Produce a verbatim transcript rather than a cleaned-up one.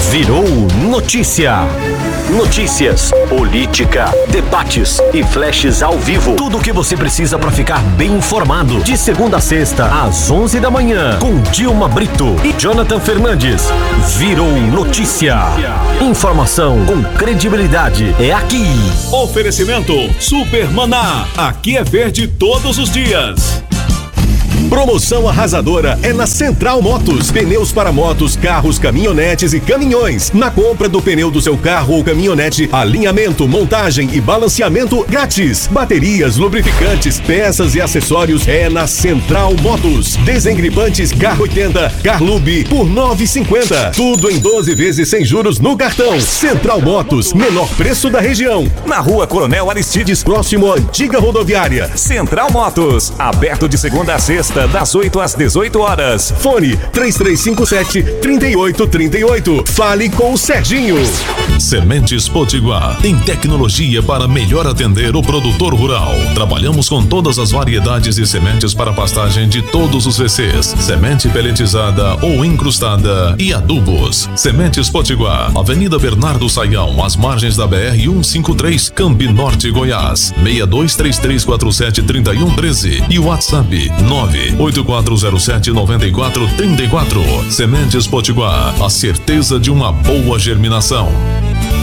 virou notícia. Notícias, política, debates e flashes ao vivo. Tudo o que você precisa para ficar bem informado. De segunda a sexta, às onze da manhã, com Dilma Brito e Jonathan Fernandes. Virou notícia. Informação com credibilidade é aqui. Oferecimento Super Maná. Aqui é verde todos os dias. Promoção arrasadora é na Central Motos. Pneus para motos, carros, caminhonetes e caminhões. Na compra do pneu do seu carro ou caminhonete, alinhamento, montagem e balanceamento grátis. Baterias, lubrificantes, peças e acessórios é na Central Motos. Desengripantes Car oitenta, Carlube por nove reais e cinquenta centavos. Tudo em doze vezes sem juros no cartão. Central Motos, menor preço da região. Na Rua Coronel Aristides, próximo à antiga rodoviária. Central Motos, aberto de segunda a sexta, das oito às dezoito horas. Fone três três cinco sete, três oito três oito. Fale com o Serginho. Sementes Potiguar tem tecnologia para melhor atender o produtor rural. Trabalhamos com todas as variedades e sementes para pastagem de todos os V Cs. Semente peletizada ou incrustada e adubos. Sementes Potiguar, Avenida Bernardo Saião, às margens da B R cento e cinquenta e três, Campi Norte, Goiás. seis dois três três quatro sete três um um três e WhatsApp nove oito quatro zero sete nove quatro três quatro. Sementes Potiguar, a certeza de uma boa germinação.